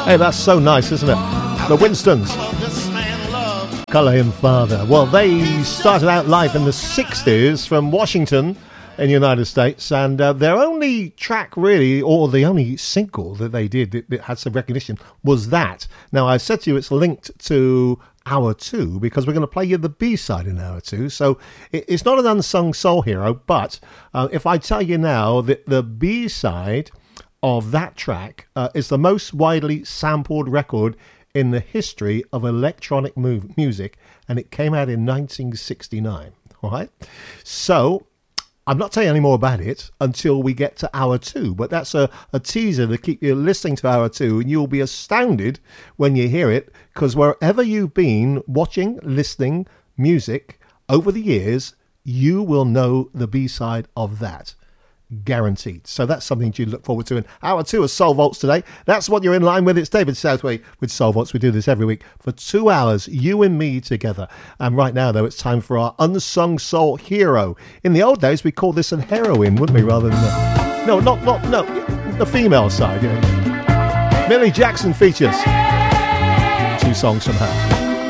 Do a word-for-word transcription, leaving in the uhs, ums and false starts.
Hey, that's so nice, isn't it? The Winstons. Colour Him Father. Well, they started out live in the sixties from Washington in the United States, and uh, their only track really, or the only single that they did that, that had some recognition, was that. Now, I said to you it's linked to Hour two because we're going to play you the B-side in Hour two, so it, it's not an unsung soul hero, but uh, if I tell you now that the B-side of that track uh, is the most widely sampled record in the history of electronic mu- music, and it came out in nineteen sixty-nine. All right, so I'm not telling you any more about it until we get to Hour two, but that's a, a teaser to keep you listening to Hour two, and you'll be astounded when you hear it, because wherever you've been watching, listening music over the years, you will know the B-side of that. Guaranteed. So that's something to look forward to in Hour two of Soul Vaults today. That's what you're in line with. It's David Southway with Soul Vaults. We do this every week for two hours, you and me together. And right now, though, it's time for our unsung soul hero. In the old days, we called this a heroine, wouldn't we, rather than the, no, not not no, the female side. You know. Millie Jackson features two songs from her.